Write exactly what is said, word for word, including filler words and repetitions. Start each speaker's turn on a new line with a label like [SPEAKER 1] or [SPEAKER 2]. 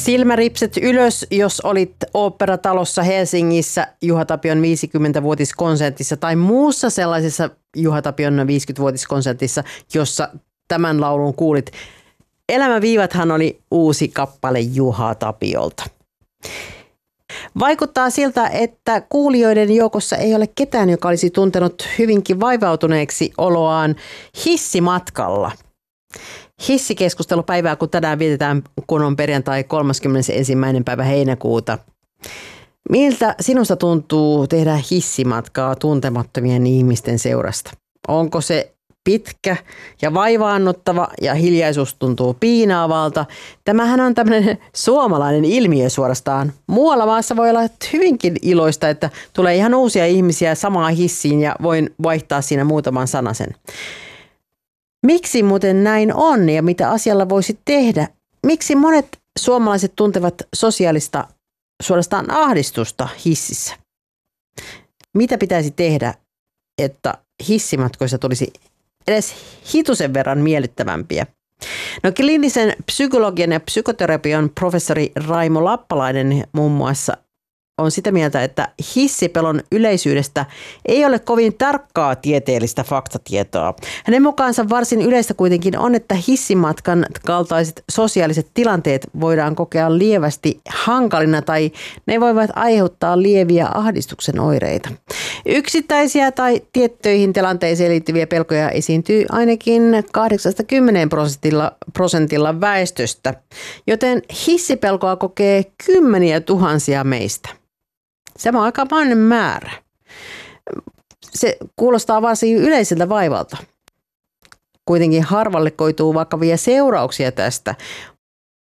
[SPEAKER 1] Silmäripset ylös, jos olit Oopperatalossa Helsingissä Juha Tapion viisikymmenvuotiskonsertissa tai muussa sellaisessa Juha Tapion viisikymmenvuotiskonsertissa, jossa tämän laulun kuulit. Elämäviivathan oli uusi kappale Juha Tapiolta. Vaikuttaa siltä, että kuulijoiden joukossa ei ole ketään, joka olisi tuntenut hyvinkin vaivautuneeksi oloaan hissimatkalla. Hissikeskustelupäivää, kun tänään vietetään, kun on perjantai kolmaskymmenesensimmäinen päivä heinäkuuta. Miltä sinusta tuntuu tehdä hissimatkaa tuntemattomien ihmisten seurasta? Onko se pitkä ja vaivaannuttava ja hiljaisuus tuntuu piinaavalta? Tämähän on tämmöinen suomalainen ilmiö suorastaan. Muualla maassa voi olla hyvinkin iloista, että tulee ihan uusia ihmisiä samaan hissiin ja voin vaihtaa siinä muutaman sanasen. Miksi muuten näin on ja mitä asialla voisi tehdä? Miksi monet suomalaiset tuntevat sosiaalista suorastaan ahdistusta hississä? Mitä pitäisi tehdä, että hissimatkoissa tulisi edes hitusen verran miellyttävämpiä? No, kliinisen psykologian ja psykoterapian professori Raimo Lappalainen muun muassa on sitä mieltä, että hissipelon yleisyydestä ei ole kovin tarkkaa tieteellistä faktatietoa. Hänen mukaansa varsin yleistä kuitenkin on, että hissimatkan kaltaiset sosiaaliset tilanteet voidaan kokea lievästi hankalina tai ne voivat aiheuttaa lieviä ahdistuksen oireita. Yksittäisiä tai tiettyihin tilanteisiin liittyviä pelkoja esiintyy ainakin kahdeksankymmentä prosentilla, prosentilla väestöstä, joten hissipelkoa kokee kymmeniä tuhansia meistä. Se on aikamoinen määrä. Se kuulostaa varsin yleiseltä vaivalta. Kuitenkin harvalle koituu vakavia seurauksia tästä.